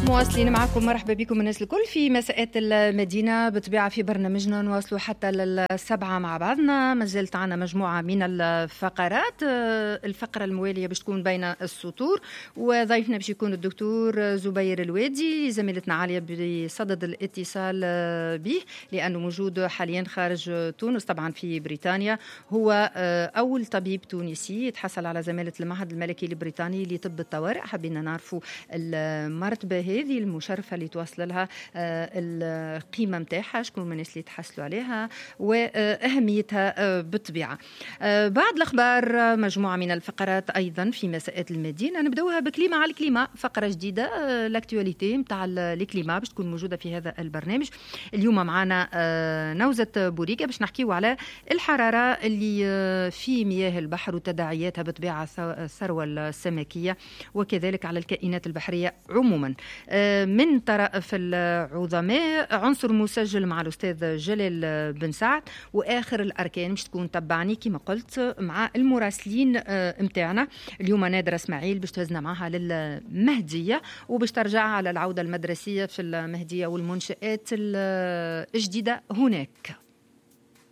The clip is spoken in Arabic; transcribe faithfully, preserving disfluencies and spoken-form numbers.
مواصلين معكم، مرحبا بكم الناس الكل في مساءات المدينة. بطبيعة في برنامجنا نواصلوا حتى للسبعة مع بعضنا. ما زالت عنا مجموعة من الفقرات. الفقرة الموالية باش تكون بين السطور، وضيفنا باش يكون الدكتور زبير الوادي، زميلتنا عالية بصدد الاتصال به لأنه موجود حاليا خارج تونس طبعا في بريطانيا. هو أول طبيب تونسي يتحصل على زمالة المعهد الملكي البريطاني لطب الطوارئ. حبينا نعرفوا المرتبة هذه المشرفة اللي توصل لها، القيمة متاعها، شكون من الناس اللي تحصلوا عليها وأهميتها بالطبيعة. بعد الأخبار مجموعة من الفقرات أيضا في مساءات المدينة. نبدأوها بكليمة على الكليمة، فقرة جديدة لاكتواليتي متاع الكليمة باش تكون موجودة في هذا البرنامج. اليوم معنا نوزة بوريكا باش نحكيو على الحرارة اللي في مياه البحر وتداعياتها بطبيعة الثروة السمكية، وكذلك على الكائنات البحرية عموما. من طرف العظماء عنصر مسجل مع الأستاذ جلال بن سعد، وآخر الأركان مش تكون تبعني كما قلت مع المراسلين متاعنا. اليوم نادرة اسماعيل باش تهزنا معها للمهدية، وباش ترجع على العودة المدرسية في المهدية والمنشآت الجديدة هناك.